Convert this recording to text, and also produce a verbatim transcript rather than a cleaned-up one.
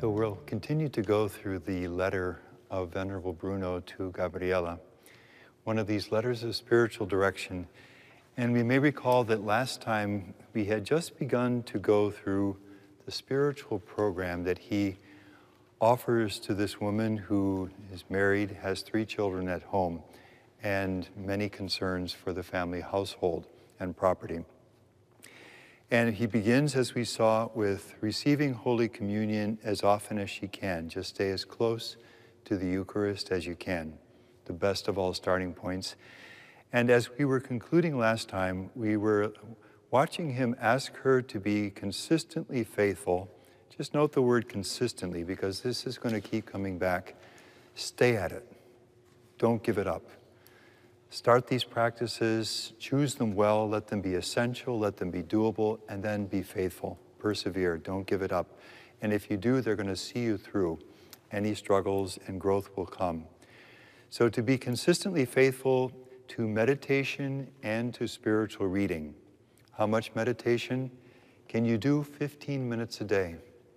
So we'll continue to go through the letter of Venerable Bruno to Gabriela, one of these letters of spiritual direction. And we may recall that last time we had just begun to go through the spiritual program that he offers to this woman who is married, has three children at home, and many concerns for the family household and property. And he begins, as we saw, with receiving Holy Communion as often as she can. Just stay as close to the Eucharist as you can, the best of all starting points. And as we were concluding last time, we were watching him ask her to be consistently faithful. Just note the word consistently, because this is going to keep coming back. Stay at it. Don't give it up. Start these practices, choose them well, let them be essential, let them be doable, and then be faithful. Persevere, don't give it up. And if you do, they're going to see you through any struggles, and growth will come. So to be consistently faithful to meditation and to spiritual reading. How much meditation? Can you do fifteen minutes a day?